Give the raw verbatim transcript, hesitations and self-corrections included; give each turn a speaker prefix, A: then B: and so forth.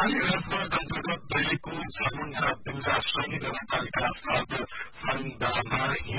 A: कालिदासबाट अन्तर्गत दैलेखको चामुण्डा बिन्दा स्वामी नगरपालिका सात सन्दामा